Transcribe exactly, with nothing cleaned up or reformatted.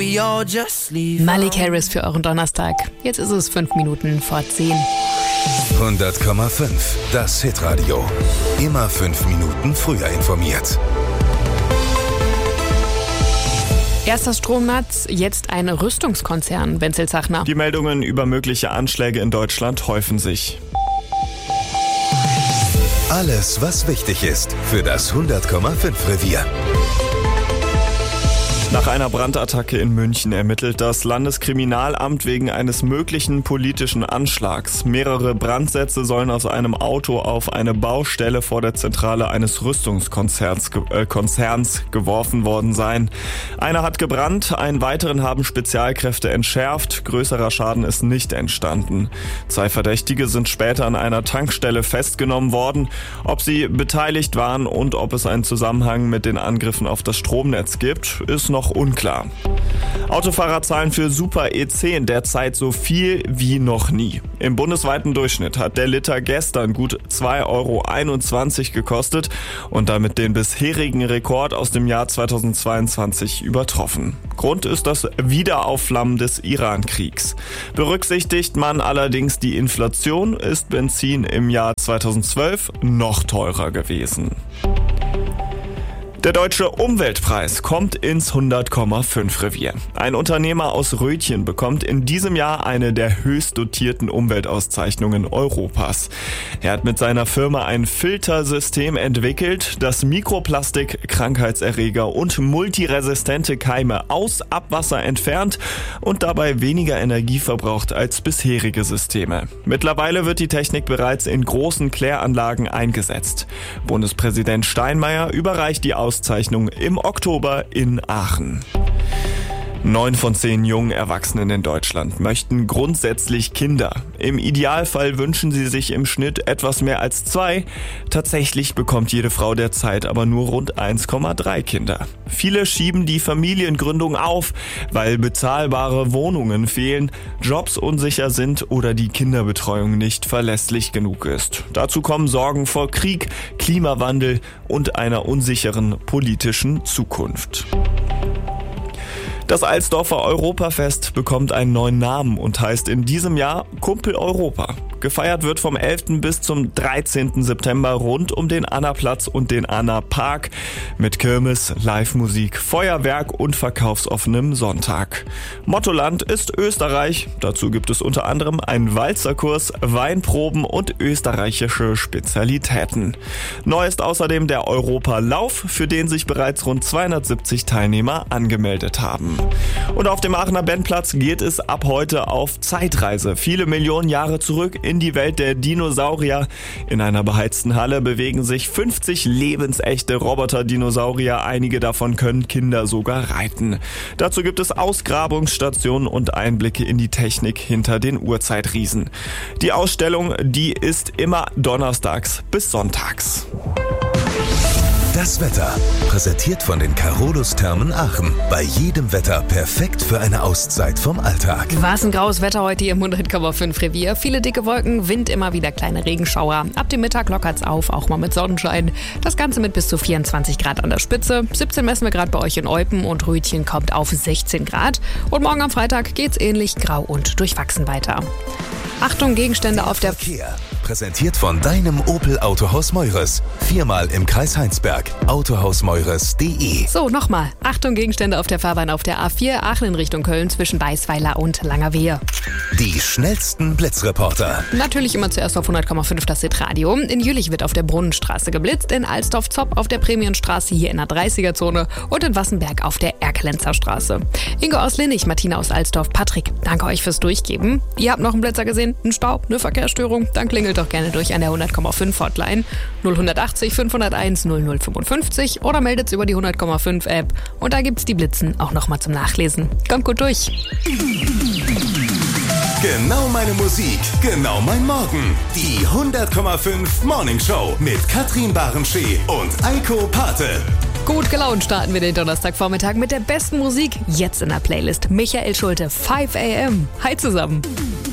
Malik Harris für euren Donnerstag. Jetzt ist es fünf Minuten vor zehn. hundert Komma fünf, das Hitradio. Immer fünf Minuten früher informiert. Erst das Stromnetz, jetzt ein Rüstungskonzern, Wenzel Zachner. Die Meldungen über mögliche Anschläge in Deutschland häufen sich. Alles, was wichtig ist für das hundert Komma fünf Revier. Nach einer Brandattacke in München ermittelt das Landeskriminalamt wegen eines möglichen politischen Anschlags. Mehrere Brandsätze sollen aus einem Auto auf eine Baustelle vor der Zentrale eines Rüstungskonzerns äh, Konzerns geworfen worden sein. Einer hat gebrannt, einen weiteren haben Spezialkräfte entschärft. Größerer Schaden ist nicht entstanden. Zwei Verdächtige sind später an einer Tankstelle festgenommen worden. Ob sie beteiligt waren und ob es einen Zusammenhang mit den Angriffen auf das Stromnetz gibt, ist noch unklar. Autofahrer zahlen für Super E zehn derzeit so viel wie noch nie. Im bundesweiten Durchschnitt hat der Liter gestern gut zwei Euro einundzwanzig gekostet und damit den bisherigen Rekord aus dem Jahr zweitausendzweiundzwanzig übertroffen. Grund ist das Wiederaufflammen des Iran-Kriegs. Berücksichtigt man allerdings die Inflation, ist Benzin im Jahr zweitausendzwölf noch teurer gewesen. Der Deutsche Umweltpreis kommt ins hundert Komma fünf Revier. Ein Unternehmer aus Rötchen bekommt in diesem Jahr eine der höchst dotierten Umweltauszeichnungen Europas. Er hat mit seiner Firma ein Filtersystem entwickelt, das Mikroplastik, Krankheitserreger und multiresistente Keime aus Abwasser entfernt und dabei weniger Energie verbraucht als bisherige Systeme. Mittlerweile wird die Technik bereits in großen Kläranlagen eingesetzt. Bundespräsident Steinmeier überreicht die Auszeichnung Auszeichnung im Oktober in Aachen. Neun von zehn jungen Erwachsenen in Deutschland möchten grundsätzlich Kinder. Im Idealfall wünschen sie sich im Schnitt etwas mehr als zwei. Tatsächlich bekommt jede Frau derzeit aber nur rund eins Komma drei Kinder. Viele schieben die Familiengründung auf, weil bezahlbare Wohnungen fehlen, Jobs unsicher sind oder die Kinderbetreuung nicht verlässlich genug ist. Dazu kommen Sorgen vor Krieg, Klimawandel und einer unsicheren politischen Zukunft. Das Alsdorfer Europafest bekommt einen neuen Namen und heißt in diesem Jahr Kumpel Europa. Gefeiert wird vom elften bis zum dreizehnten September rund um den Annaplatz und den Anna-Park mit Kirmes, Live-Musik, Feuerwerk und verkaufsoffenem Sonntag. Mottoland ist Österreich. Dazu gibt es unter anderem einen Walzerkurs, Weinproben und österreichische Spezialitäten. Neu ist außerdem der Europalauf, für den sich bereits rund zweihundertsiebzig Teilnehmer angemeldet haben. Und auf dem Aachener Bennplatz geht es ab heute auf Zeitreise. Viele Millionen Jahre zurück in die Welt der Dinosaurier. In einer beheizten Halle bewegen sich fünfzig lebensechte Roboter-Dinosaurier. Einige davon können Kinder sogar reiten. Dazu gibt es Ausgrabungsstationen und Einblicke in die Technik hinter den Urzeitriesen. Die Ausstellung, die ist immer donnerstags bis sonntags. Das Wetter, präsentiert von den Carolus Thermen Aachen. Bei jedem Wetter perfekt für eine Auszeit vom Alltag. Was ein graues Wetter heute hier im hundert Komma fünf Revier. Viele dicke Wolken, Wind, immer wieder kleine Regenschauer. Ab dem Mittag lockert's auf, auch mal mit Sonnenschein. Das Ganze mit bis zu vierundzwanzig Grad an der Spitze. siebzehn messen wir gerade bei euch in Eupen und Rötchen kommt auf sechzehn Grad. Und morgen am Freitag geht's ähnlich grau und durchwachsen weiter. Achtung, Gegenstände auf der... Verkehr. Präsentiert von deinem Opel Autohaus Meures. Viermal im Kreis Heinsberg. autohaus meures punkt de. So, nochmal. Achtung, Gegenstände auf der Fahrbahn auf der A vier, Aachen in Richtung Köln zwischen Beisweiler und Langerwehe. Die schnellsten Blitzreporter. Natürlich immer zuerst auf hundert Komma fünf das Hitradio. In Jülich wird auf der Brunnenstraße geblitzt, in Alsdorf-Zopp auf der Prämienstraße hier in der dreißiger-Zone und in Wassenberg auf der Erkelenzer Straße. Ingo aus Linnich, Martina aus Alsdorf, Patrick, danke euch fürs Durchgeben. Ihr habt noch einen Blitzer gesehen, einen Stau, eine Verkehrsstörung? Dann klingelt doch gerne durch an der hundert Komma fünf Hotline null achtzig fünfhunderteins null null fünfundfünfzig oder meldet's über die hundert Komma fünf App und da gibt's die Blitzen auch nochmal zum Nachlesen. Kommt gut durch. Genau meine Musik, genau mein Morgen. Die hundert Komma fünf Morning Show mit Katrin Barenschee und Eiko Pate. Gut gelaunt starten wir den Donnerstagvormittag mit der besten Musik jetzt in der Playlist. Michael Schulte, five a m. Hi zusammen.